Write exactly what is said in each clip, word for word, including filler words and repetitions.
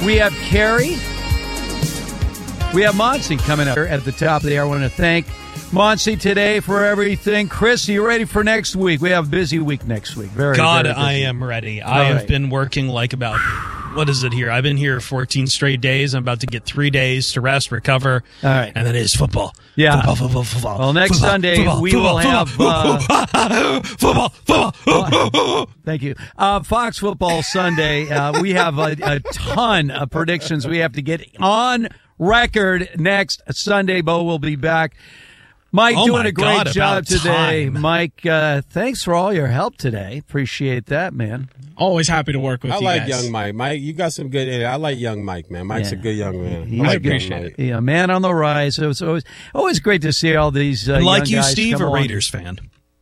We have Carrie. We have Monty coming up at the top of the hour. I want to thank Monty today for everything. Chris, are you ready for next week? We have a busy week next week. Very, God, very busy. I am ready. I All have right. been working like about, what is it here? I've been here fourteen straight days. I'm about to get three days to rest, recover. All right. And then it is football. Yeah. Football, football, football. Well, next football, Sunday football, we football, will football, have... Uh, football, football. Thank you. Uh, Fox Football Sunday, uh, we have a, a ton of predictions we have to get on record next Sunday. Bo will be back. Mike, Oh doing my a great God, job about today. time. Mike, uh, thanks for all your help today. Appreciate that, man. Always happy to work with I you like guys. young Mike. Mike, you got some good. I like young Mike, man. Mike's Yeah. a good young man. He's I like good. young appreciate Mike. Yeah, man on the rise. So it's always always great to see all these uh, And like young you, guys Steve, come a along. Raiders fan.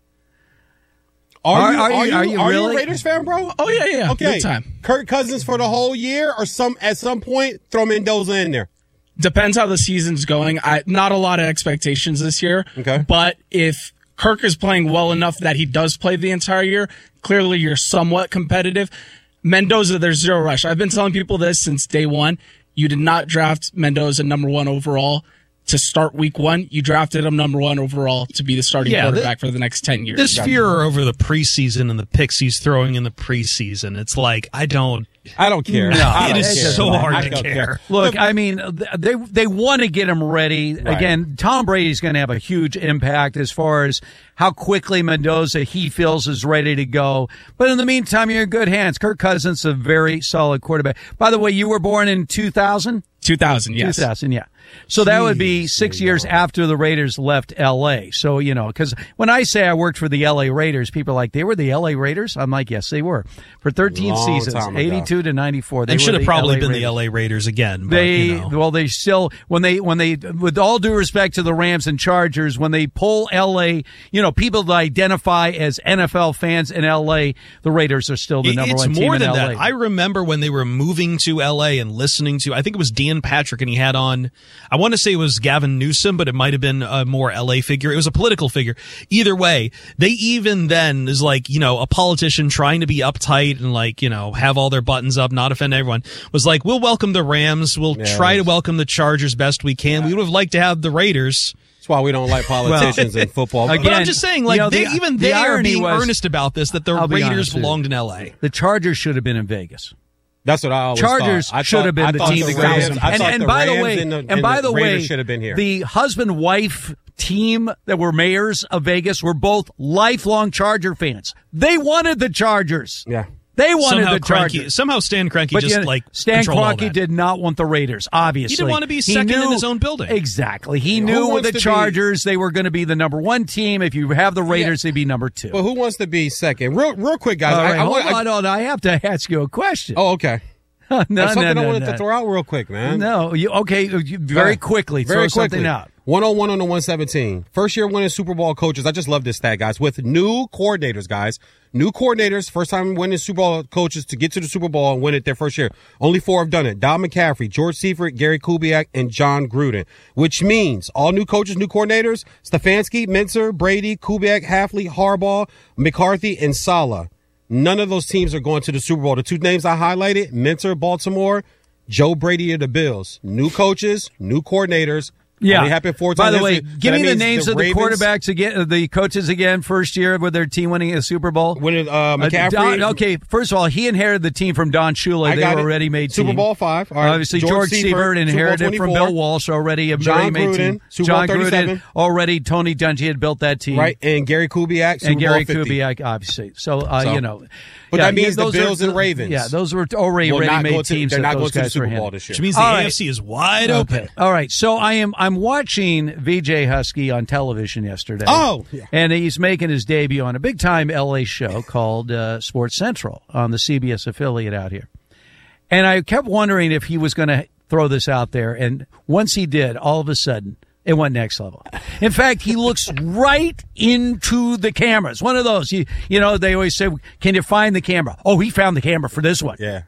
Are, Are- you, are you- are you, are you are really? you a Raiders fan, bro? Oh, yeah, yeah. Okay. Big time. Kirk Cousins for the whole year, or some at some point throw Mendoza in there. Depends how the season's going. I not a lot of expectations this year. Okay. But if Kirk is playing well enough that he does play the entire year, clearly you're somewhat competitive. Mendoza, there's zero rush. I've been telling people this since day one. You did not draft Mendoza number one overall to start week one. You drafted him number one overall to be the starting Yeah, quarterback for the next ten years. This furor over the preseason and the picks he's throwing in the preseason, it's like, I don't... I don't care. No, I it don't is care. so hard I to don't care. Look, I mean, they they want to get him ready. Right. Again, Tom Brady's going to have a huge impact as far as how quickly Mendoza he feels is ready to go. But in the meantime, you're in good hands. Kirk Cousins is a very solid quarterback. By the way, you were born in two thousand? two thousand, yes. two thousand, yeah. So that would be six years after the Raiders left L A. So, you know, because when I say I worked for the L A Raiders, people are like, they were the L A Raiders? I'm like, yes, they were. For thirteen Long seasons, time ago. eighty-two to ninety-four. They And were should have the probably L A been Raiders. the L A Raiders again. But, They you know. well, they still when they when they with all due respect to the Rams and Chargers, when they pull L A, you know, people that identify as N F L fans in L A, the Raiders are still the It- number it's one team more in than L A. that. I remember when they were moving to L A and listening to, I think it was Dan Patrick, and he had on, I want to say it was Gavin Newsom, but it might have been a more L A figure. It was a political figure. Either way, they even then is like, you know, a politician trying to be uptight and like, you know, have all their buttons up, not offend everyone, was like, we'll welcome the Rams. We'll Yeah. try to welcome the Chargers best we can. We would have liked to have the Raiders. That's why we don't like politicians in football. Again, But I'm just saying, like, you know, they, the- even the they are irony being was- earnest about this, that the I'll be Raiders honest with you. belonged in L A. The Chargers should have been in Vegas. That's what I always Chargers thought. I should thought- have been I the thought team the to go. Rams- I And, thought and the by the Rams way, and the- and and by the the way, Raiders should have been here. the husband-wife team that were mayors of Vegas were both lifelong Charger fans. They wanted the Chargers. Yeah. They wanted Somehow the Chargers. Kroenke, somehow Stan Kroenke But just you know, like Stan controlled all Kroenke that. did not want the Raiders, obviously. He didn't want to be second in knew- his own building. Exactly. He Who knew wants with the to be- Chargers they were going to be the number one team. If you have the Raiders, they'd be number two. But who wants to be second? Real, real quick, guys. All I, right, I hold want, I- on, hold on. I have to ask you a question. oh, okay. no, There's something no, no, I wanted no. to throw out real quick, man. No, you, okay, you, very quickly, Very throw quickly. something out. one oh one on the one seventeen. First year winning Super Bowl coaches. I just love this stat, guys. With new coordinators, guys. New coordinators, first time winning Super Bowl coaches to get to the Super Bowl and win it their first year. Only four have done it. Don McCaffrey, George Seifert, Gary Kubiak, and John Gruden. Which means all new coaches, new coordinators, Stefanski, Minzer, Brady, Kubiak, Halfley, Harbaugh, McCarthy, and Saleh. None of those teams are going to the Super Bowl. The two names I highlighted, Minzer, Baltimore, Joe Brady of the Bills. New coaches, new coordinators. Yeah. Only happened four By times. the way, That give me the means names of the Ravens quarterbacks again, uh, the coaches again, first year with their team winning a Super Bowl. Winning uh, Uh, McCaffrey. Don, okay, first of all, he inherited the team from Don Shula. I They got were it. already made Super team. Bowl five. All right. Obviously, George George, Seifert, Seifert inherited Super it Bowl from twenty-four. Bill Walsh, already a John already made Gruden, team. Super Bowl John Gruden, thirty-seven. already Tony Dungy had built that team. Right, and Gary Kubiak, Super and Gary Bowl fifty. Kubiak, obviously. So, uh, So- you know. But yeah, that means yeah, the those Bills are, and Ravens Yeah, those were already will not ready-made go to, teams. They're that not those going to the guys Super were Bowl handling. this year. Which means the All A right. F C is wide open. Okay. All right. So I am I'm watching V J Husky on television yesterday. Oh, yeah. And he's making his debut on a big time L A show called uh, Sports Central on the C B S affiliate out here. And I kept wondering if he was going to throw this out there. And once he did, all of a sudden, it went next level. In fact, he looks right into the cameras. One of those, you, you know, they always say, can you find the camera? Oh, he found the camera for this one. Yeah.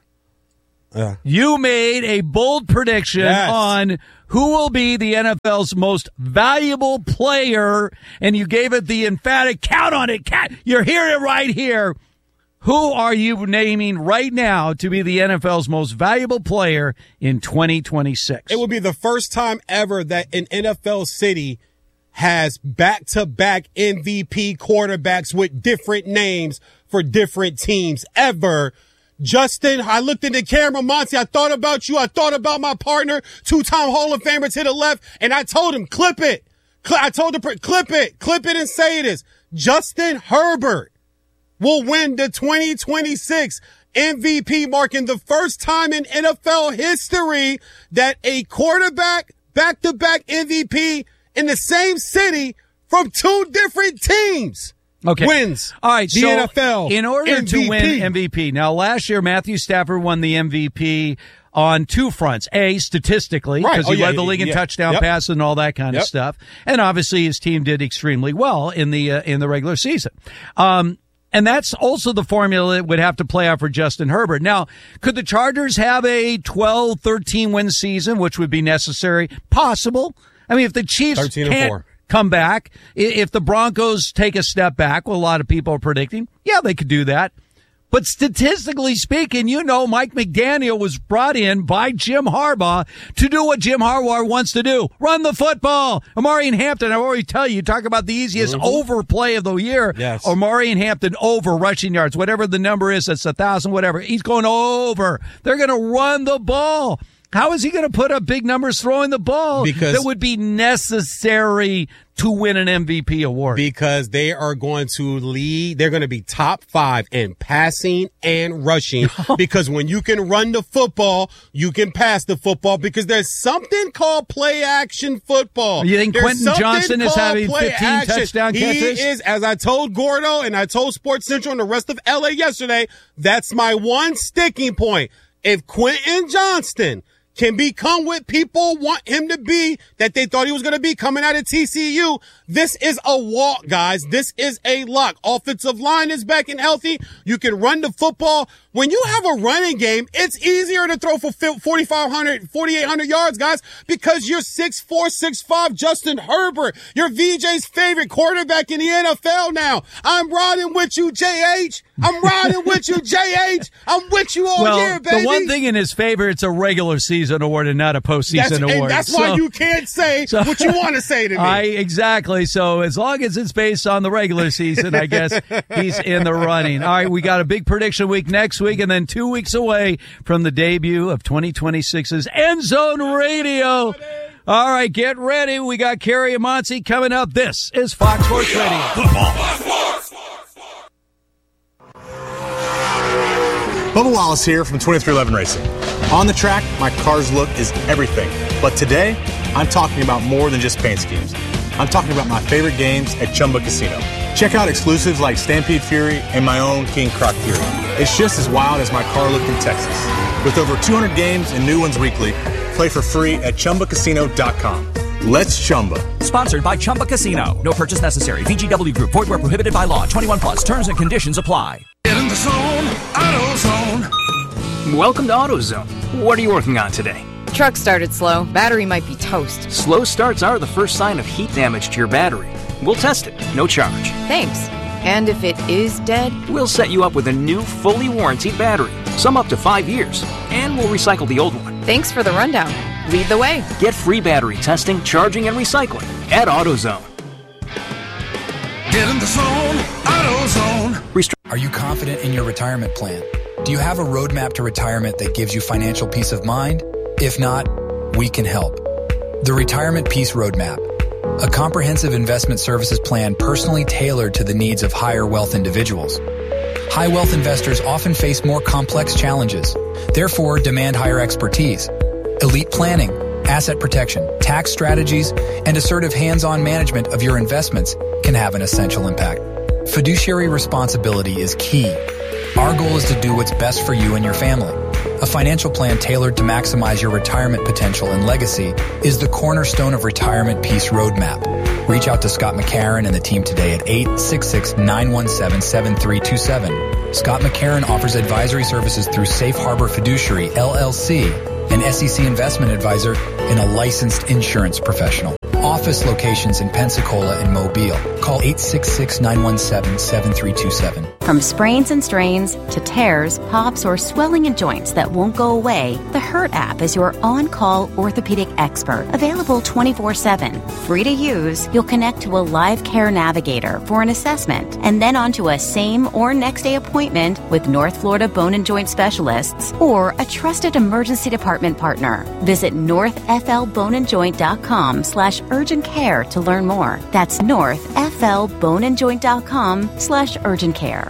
Yeah. You made a bold prediction Yes. on who will be the N F L's most valuable player, and you gave it the emphatic count on it. Cat, you're hearing it right here. Who are you naming right now to be the N F L's most valuable player in twenty twenty-six? It will be the first time ever that an N F L city has back-to-back M V P quarterbacks with different names for different teams ever. Justin, I looked in the camera, Monty, I thought about you. I thought about my partner, two-time Hall of Famer to the left, and I told him, clip it. I told him, clip it, clip it and say this. Justin Herbert will win the twenty twenty-six M V P, marking the first time in N F L history that a quarterback back-to-back M V P in the same city from two different teams okay. wins All right, the so N F L in order M V P. To win M V P. Now, last year, Matthew Stafford won the M V P on two fronts. A, statistically, because right. oh, he yeah, led the league in yeah. touchdown yep. passes and all that kind yep. of stuff. And obviously, his team did extremely well in the uh, in the regular season. Um, and that's also the formula that would have to play out for Justin Herbert. Now, could the Chargers have a twelve, thirteen win season, which would be necessary? Possible. I mean, if the Chiefs thirteen and can't four. come back, if the Broncos take a step back, well, a lot of people are predicting, yeah, they could do that. But statistically speaking, you know, Mike McDaniel was brought in by Jim Harbaugh to do what Jim Harbaugh wants to do. Run the football. Omari and Hampton, I already tell you, talk about the easiest mm-hmm. overplay of the year. Yes. Omari and Hampton over rushing yards, whatever the number is, it's a thousand, whatever. He's going over. They're going to run the ball. How is he going to put up big numbers throwing the ball because that would be necessary to win an M V P award? Because they are going to lead. They're going to be top five in passing and rushing. Because when you can run the football, you can pass the football. Because there's something called play action football. You think there's Quentin Johnson is having fifteen action. touchdown catches? He is, as I told Gordo and I told Sports Central and the rest of L A yesterday, that's my one sticking point. If Quentin Johnston can become what people want him to be, that they thought he was going to be coming out of T C U, this is a walk, guys. This is a lock. Offensive line is back and healthy. You can run the football. When you have a running game, it's easier to throw for forty-five hundred, forty-eight hundred yards, guys, because you're six four, six five Justin Herbert. You're V J's favorite quarterback in the N F L now. I'm riding with you, J H. I'm riding with you, J H. I'm with you all well, year, baby. The one thing in his favor, it's a regular season award and not a postseason that's, award. And that's so, why you can't say so, what you want to say to me. I, exactly. So as long as it's based on the regular season, I guess he's in the running. All right, we got a big prediction week next week, and then two weeks away from the debut of twenty twenty-six's End Zone Radio. All right, get ready. We got Kerry and Monty coming up. This is Fox Sports Radio. Football. Bubba Wallace here from twenty-three eleven Racing. On the track, my car's look is everything. But today, I'm talking about more than just paint schemes. I'm talking about my favorite games at Chumba Casino. Check out exclusives like Stampede Fury and my own King Croc Fury. It's just as wild as my car looked in Texas. With over two hundred games and new ones weekly, play for free at Chumba Casino dot com. Let's Chumba. Sponsored by Chumba Casino. No purchase necessary. V G W Group. Void where prohibited by law. twenty-one plus. Terms and conditions apply. Get in the zone. AutoZone. Welcome to AutoZone. What are you working on today? Truck started slow. Battery might be toast. Slow starts are the first sign of heat damage to your battery. We'll test it. No charge. Thanks. And if it is dead? We'll set you up with a new, fully warranted battery. Some up to five years. And we'll recycle the old one. Thanks for the rundown. Lead the way. Get free battery testing, charging, and recycling at AutoZone. Get in the zone. AutoZone. Restri- Are you confident in your retirement plan? Do you have a roadmap to retirement that gives you financial peace of mind? If not, we can help. The Retirement Peace Roadmap, a comprehensive investment services plan personally tailored to the needs of higher wealth individuals. High wealth investors often face more complex challenges, therefore demand higher expertise. Elite planning, asset protection, tax strategies, and assertive hands-on management of your investments can have an essential impact. Fiduciary responsibility is key. Our goal is to do what's best for you and your family. A financial plan tailored to maximize your retirement potential and legacy is the cornerstone of Retirement Peace Roadmap. Reach out to Scott McCarron and the team today at eight six six, nine one seven, seven three two seven. Scott McCarron offers advisory services through Safe Harbor Fiduciary, L L C, an S E C investment advisor, and a licensed insurance professional. office locations in Pensacola and Mobile. Call eight six six, nine one seven, seven three two seven. From sprains and strains to tears, pops, or swelling in joints that won't go away, the Hurt app is your on-call orthopedic expert. Available twenty-four seven. Free to use, you'll connect to a live care navigator for an assessment and then onto a same or next day appointment with North Florida Bone and Joint Specialists or a trusted emergency department partner. Visit north f l bone and joint dot com slash urgent care to learn more. That's north f l bone and joint dot com slash urgent care.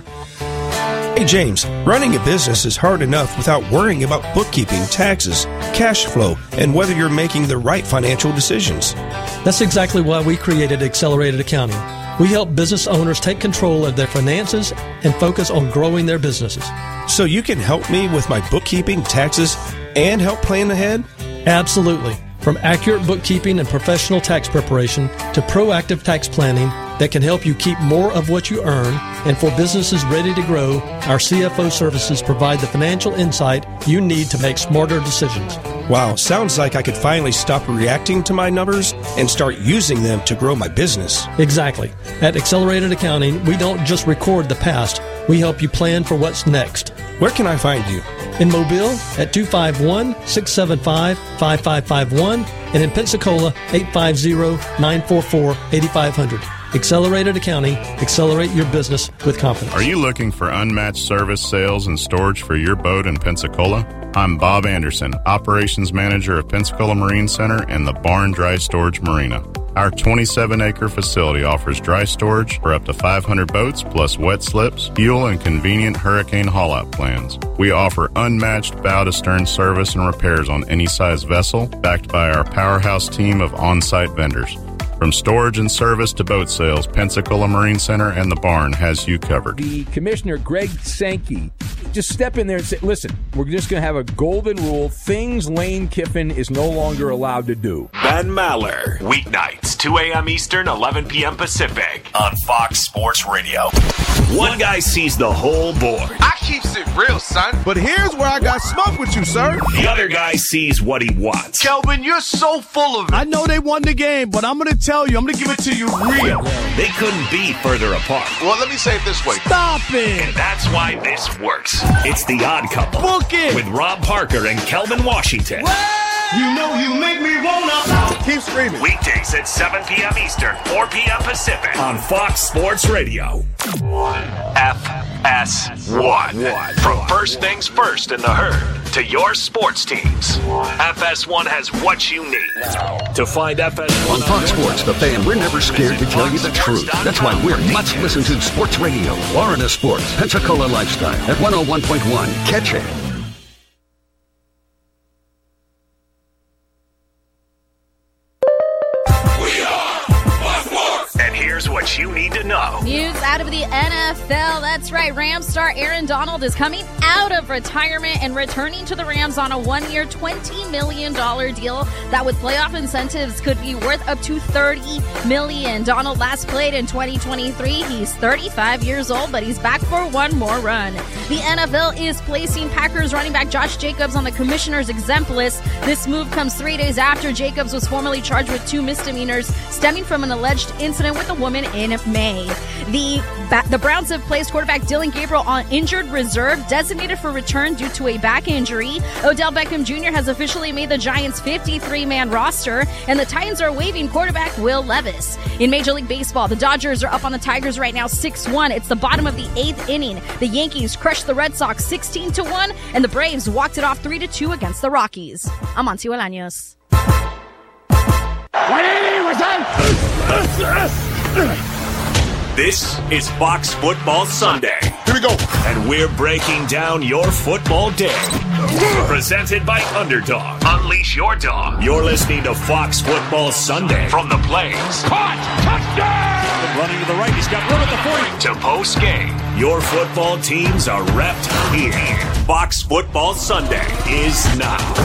Hey James, running a business is hard enough without worrying about bookkeeping, taxes, cash flow, and whether you're making the right financial decisions. That's exactly why we created Accelerated Accounting. We help business owners take control of their finances and focus on growing their businesses. So you can help me with my bookkeeping, taxes, and help plan ahead? Absolutely. From accurate bookkeeping and professional tax preparation to proactive tax planning that can help you keep more of what you earn, and for businesses ready to grow, our C F O services provide the financial insight you need to make smarter decisions. Wow, sounds like I could finally stop reacting to my numbers and start using them to grow my business. Exactly. At Accelerated Accounting, we don't just record the past, we help you plan for what's next. Where can I find you? In Mobile at two five one, six seven five, five five five one and in Pensacola eight five zero, nine four four, eight five zero zero. Accelerated Accounting. Accelerate your business with confidence. Are you looking for unmatched service, sales, and storage for your boat in Pensacola? I'm Bob Anderson, Operations Manager of Pensacola Marine Center and the Barn Dry Storage Marina. Our twenty-seven acre facility offers dry storage for up to five hundred boats, plus wet slips, fuel, and convenient hurricane haul-out plans. We offer unmatched bow-to-stern service and repairs on any size vessel, backed by our powerhouse team of on-site vendors. From storage and service to boat sales, Pensacola Marine Center and the Barn has you covered. The Commissioner, Greg Sankey, just step in there and say, listen, we're just going to have a golden rule. Things Lane Kiffin is no longer allowed to do. Ben Maller, weeknights, two a.m. Eastern, eleven p.m. Pacific, on Fox Sports Radio. One guy sees the whole board. I keeps it real, son. But here's where I got smoke with you, sir. The other guy sees what he wants. Kelvin, you're so full of it. I know they won the game, but I'm going to tell you, I'm going to give it to you real. They couldn't be further apart. Well, let me say it this way. Stop it. And that's why this works. It's The Odd Couple. Book it. With Rob Parker and Kelvin Washington. You know you make me wanna. Keep screaming. Weekdays at seven p.m. Eastern, four p.m. Pacific on Fox Sports Radio. F S one. From first things first in the herd to your sports teams, F S one has what you need. To find F S one on Fox Sports, The Fan, we're never scared to tell you the truth. That's why we're much listened to Sports Radio. Florida Sports, Pensacola Lifestyle at one oh one point one. Catch it. Here's what you need to know. News out of the N F L. That's right. Rams star Aaron Donald is coming out of retirement and returning to the Rams on a one-year, twenty million dollars deal that with playoff incentives could be worth up to thirty million dollars. Donald last played in twenty twenty-three. He's thirty-five years old, but he's back for one more run. The N F L is placing Packers running back Josh Jacobs on the commissioner's exempt list. This move comes three days after Jacobs was formally charged with two misdemeanors stemming from an alleged incident with a woman in May. The the Browns have placed quarterback Dylan Gabriel on injured reserve, designated for return due to a back injury. Odell Beckham Junior has officially made the Giants' fifty-three man roster, and the Titans are waiving quarterback Will Levis. In Major League Baseball, the Dodgers are up on the Tigers right now six one. It's the bottom of the eighth inning. The Yankees crushed the Red Sox sixteen to one, and the Braves walked it off three to two against the Rockies. I'm Amancio Olaños. This is Fox Football Sunday. Here we go. And we're breaking down your football day. Presented by Underdog. Unleash your dog. You're listening to Fox Football Sunday from the Plains. Caught! Touchdown! Running to the right. He's got room at the forty. To post game. Your football teams are repped here. Fox Football Sunday is now.